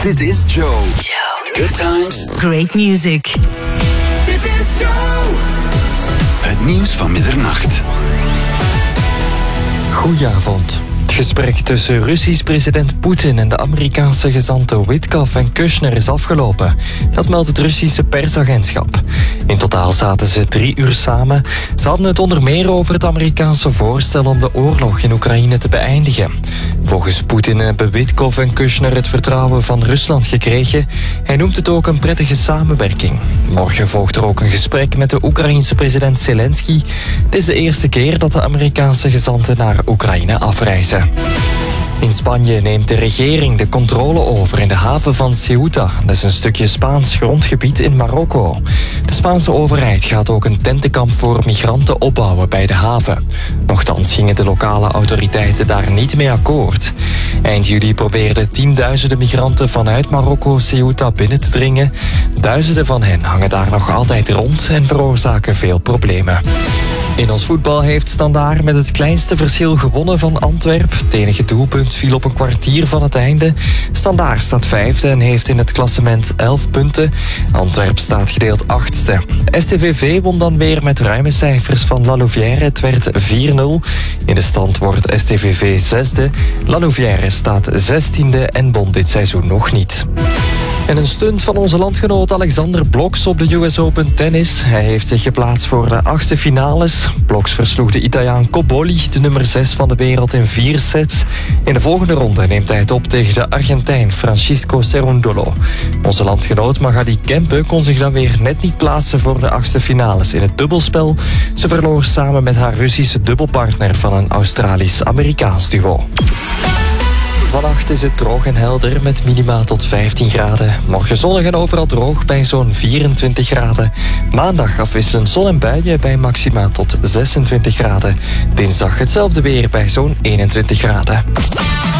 Dit is Joe. Good times. Great music. Dit is Joe. Het nieuws van middernacht. Goedenavond. Het gesprek tussen Russisch president Poetin en de Amerikaanse gezanten Witkoff en Kushner is afgelopen. Dat meldt het Russische persagentschap. In totaal zaten ze 3 uur samen. Ze hadden het onder meer over het Amerikaanse voorstel om de oorlog in Oekraïne te beëindigen. Volgens Poetin hebben Witkoff en Kushner het vertrouwen van Rusland gekregen. Hij noemt het ook een prettige samenwerking. Morgen volgt er ook een gesprek met de Oekraïense president Zelensky. Het is de eerste keer dat de Amerikaanse gezanten naar Oekraïne afreizen. In Spanje neemt de regering de controle over in de haven van Ceuta. Dat is een stukje Spaans grondgebied in Marokko. De Spaanse overheid gaat ook een tentenkamp voor migranten opbouwen bij de haven. Nochtans gingen de lokale autoriteiten daar niet mee akkoord. Eind juli probeerden tienduizenden migranten vanuit Marokko Ceuta binnen te dringen. Duizenden van hen hangen daar nog altijd rond en veroorzaken veel problemen. In ons voetbal heeft Standaard met het kleinste verschil gewonnen van Antwerp. Het enige doelpunt viel op een kwartier van het einde. Standaard staat 5e en heeft in het klassement 11 punten. Antwerp staat gedeeld 8e. STVV won dan weer met ruime cijfers van La Louvière. Het werd 4-0. In de stand wordt STVV 6e. La Louvière staat 16e en won dit seizoen nog niet. En een stunt van onze landgenoot Alexander Bloks op de US Open Tennis. Hij heeft zich geplaatst voor de 8e finales. Bloks versloeg de Italiaan Cobolli, de nummer 6 van de wereld, in 4 sets. In de volgende ronde neemt hij het op tegen de Argentijn Francisco Cerundolo. Onze landgenoot Magali Kempe kon zich dan weer net niet plaatsen voor de 8e finales in het dubbelspel. Ze verloor samen met haar Russische dubbelpartner van een Australisch-Amerikaans duo. Vannacht is het droog en helder met minima tot 15 graden. Morgen zonnig en overal droog bij zo'n 24 graden. Maandag afwisselend zon en buien bij maxima tot 26 graden. Dinsdag hetzelfde weer bij zo'n 21 graden.